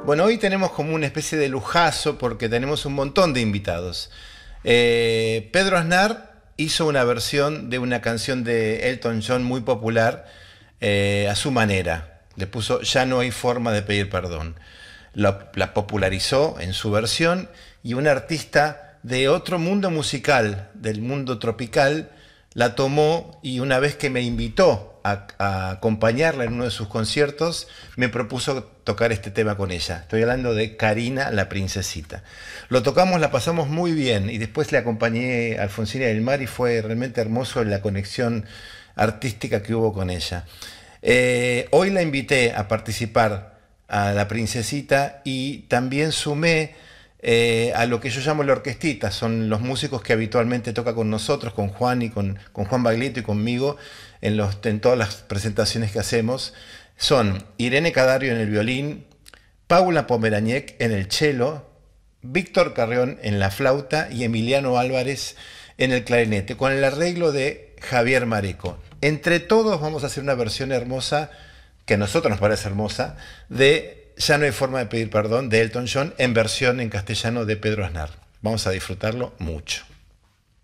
Bueno, hoy tenemos como una especie de lujazo porque tenemos un montón de invitados. Pedro Aznar hizo una versión de una canción de Elton John muy popular a su manera. Le puso "Ya no hay forma de pedir perdón". La popularizó en su versión y un artista de otro mundo musical, del mundo tropical, la tomó y una vez que me invitó a acompañarla en uno de sus conciertos, me propuso tocar este tema con ella. Estoy hablando de Karina la Princesita. Lo tocamos, la pasamos muy bien y después le acompañé a Alfonsina del Mar y fue realmente hermoso la conexión artística que hubo con ella. Hoy la invité a participar a la Princesita y también sumé a lo que yo llamo la orquestita. Son los músicos que habitualmente toca con nosotros, con Juan y con Juan Baglietto y conmigo en todas las presentaciones que hacemos. Son Irene Cadario en el violín, Paula Pomeraniec en el cello, Víctor Carrión en la flauta y Emiliano Álvarez en el clarinete, con el arreglo de Javier Mareco. Entre todos vamos a hacer una versión hermosa, que a nosotros nos parece hermosa, de "Ya no hay forma de pedir perdón" de Elton John en versión en castellano de Pedro Aznar. Vamos a disfrutarlo mucho.